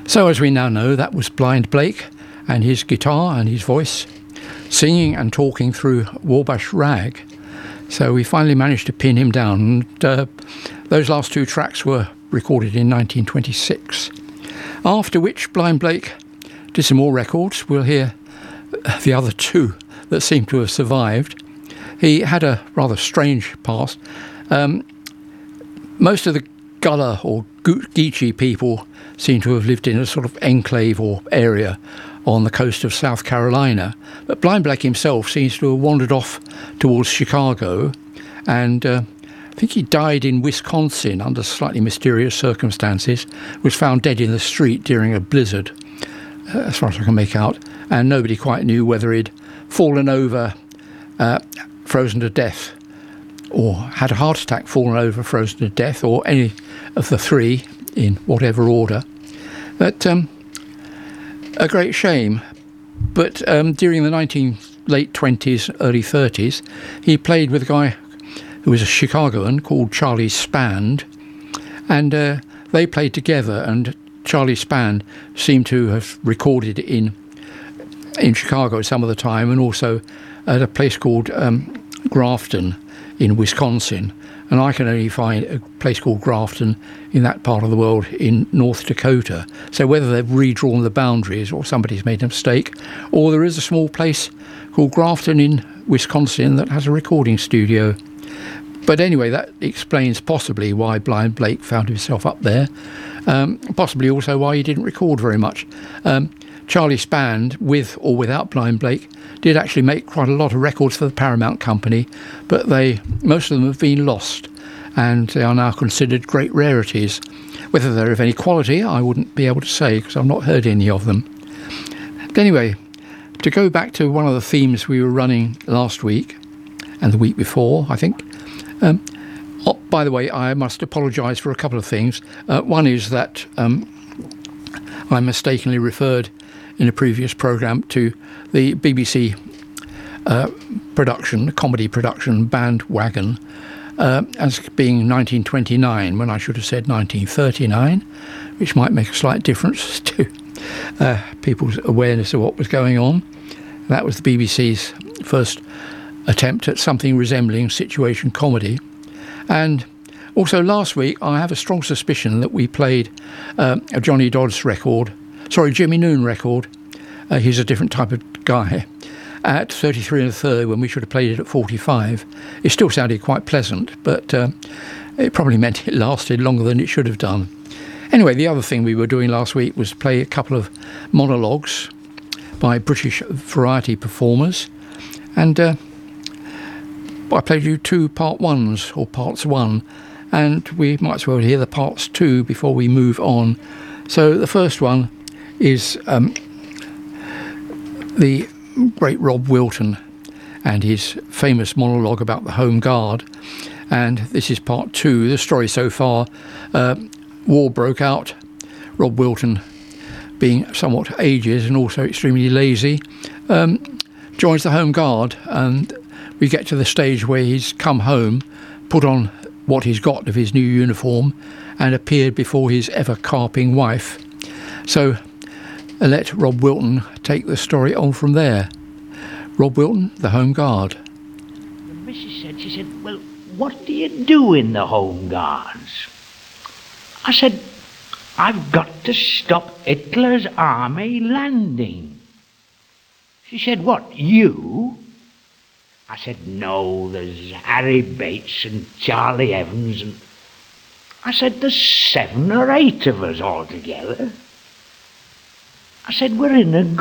So as we now know, that was Blind Blake and his guitar and his voice, singing and talking through Wabash Rag. So we finally managed to pin him down, and those last two tracks were recorded in 1926. After which Blind Blake did some more records. We'll hear the other two that seem to have survived. He had a rather strange past. Most of the Gullah or Geechee people seem to have lived in a sort of enclave or area on the coast of South Carolina. But Blind Blake himself seems to have wandered off towards Chicago, and I think he died in Wisconsin under slightly mysterious circumstances, was found dead in the street during a blizzard, as far as I can make out, and nobody quite knew whether he'd fallen over, frozen to death, or had a heart attack, fallen over, frozen to death, or any of the three in whatever order. But a great shame. But during the late 20s, early 30s, he played with a guy who was a Chicagoan called Charlie Spand, and they played together, and Charlie Spand seemed to have recorded in Chicago some of the time, and also at a place called Grafton in Wisconsin. And I can only find a place called Grafton in that part of the world in North Dakota. So whether they've redrawn the boundaries or somebody's made a mistake, or there is a small place called Grafton in Wisconsin that has a recording studio. But anyway, that explains possibly why Blind Blake found himself up there. Possibly also why he didn't record very much. Charlie Spand, with or without Blind Blake, did actually make quite a lot of records for the Paramount Company, but most of them have been lost, and they are now considered great rarities. Whether they're of any quality, I wouldn't be able to say, because I've not heard any of them. But anyway, to go back to one of the themes we were running last week, and the week before, I think. By the way, I must apologise for a couple of things. One is that I mistakenly referred in a previous programme to the BBC comedy production Bandwagon, as being 1929, when I should have said 1939, which might make a slight difference to people's awareness of what was going on. That was the BBC's first attempt at something resembling situation comedy. And also last week, I have a strong suspicion that we played a Johnny Dodds record, Jimmy Noon record. He's a different type of guy. At 33 1/3, when we should have played it at 45. It still sounded quite pleasant, but it probably meant it lasted longer than it should have done. Anyway, the other thing we were doing last week was play a couple of monologues by British variety performers. And I played you two parts 1, and we might as well hear the parts 2 before we move on. So the first one is the great Rob Wilton and his famous monologue about the Home Guard, and this is part 2. The story so far: war broke out, Rob Wilton, being somewhat ageist and also extremely lazy, joins the Home Guard, and we get to the stage where he's come home, put on what he's got of his new uniform, and appeared before his ever-carping wife. So let Rob Wilton take the story on from there. Rob Wilton, the Home Guard. The missus said, she said, "Well, what do you do in the Home Guards?" I said, "I've got to stop Hitler's army landing." She said, "What, you?" I said, "No, there's Harry Bates and Charlie Evans and..." I said, "There's 7 or 8 of us altogether." I said, "We're in a